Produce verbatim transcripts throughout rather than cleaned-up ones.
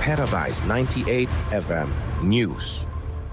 Paradise ninety-eight F M News.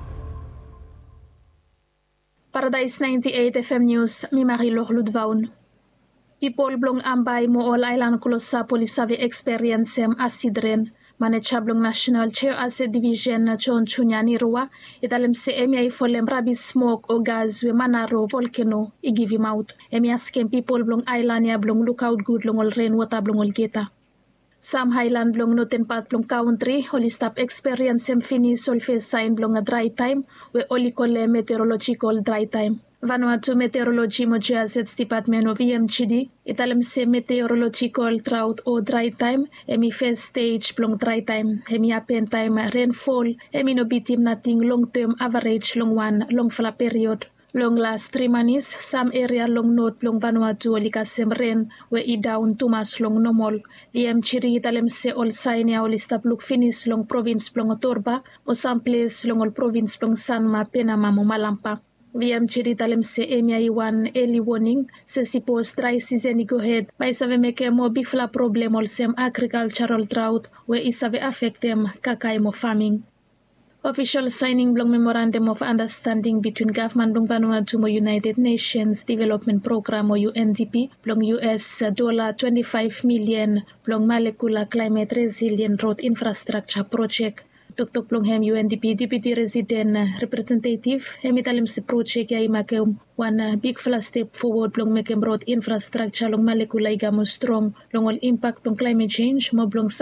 Paradise ninety-eight F M News, mi Marilor Ludvaun. People blong ambay mo all island kulosa polisavi experience sem asidren. Manager blong National Chair as Division John Chunyani Rua, italem se emi ay folem rabi smoke o gas we manaro volcano i give him out. Emi asking people blong island ya blong look out good long all rainwater blong all geta. Some highland blong noten pat blong country, holy stop experience sem finish all face sign blong a dry time, we only call a meteorological dry time. Vanuatu Meteorology Mojazet's Department of E M G D, italem se meteorological drought or dry time, emi first stage blong dry time, emi apen time rainfall, emi no bitim nating long term average long one long fla period. Long last three months, some area long north long Vanuatu olikasem rain we i down too much long normal. E M G D italem se all sign ya all stop look finish long province blong Otorba, o some place long all province blong Sanma Penama mo Malampa. V M G D talem se emi one early warning se suppose dry season go ahead by save make mo big fla problem all sem agricultural drought where is save affect them kakay mo farming. Official signing blong memorandum of understanding between government blong Vanuatu mo United Nations Development Program o U N D P blong U S dollar twenty-five million blong molecular climate resilient road infrastructure project. Tok-tok blong hem U N D P Deputy Resident Representative hemitalim si project ya imakem one big fla step forward blong mekem road infrastructure long molecular igamo strong long all impact blong climate change mo blong